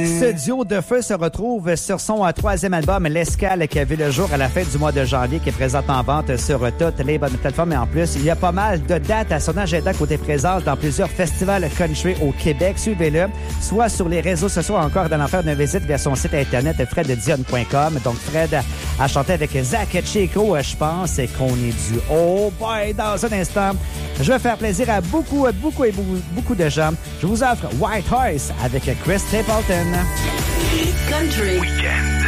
Ce duo de feu se retrouve sur son troisième album, L'Escale, qui a vu le jour à la fin du mois de janvier, qui est présent en vente sur toutes les bonnes plateformes. Et en plus, il y a pas mal de dates à son agenda côté présence dans plusieurs festivals country au Québec. Suivez-le, soit sur les réseaux sociaux, encore dans l'enfer d'une visite vers son site internet freddion.com. Donc, Fred a chanté avec Zach Chico, je pense, et qu'on est du oh boy. Dans un instant, je vais faire plaisir à beaucoup de gens. Je vous offre White Horse avec Chris Stapleton. Country. Weekend.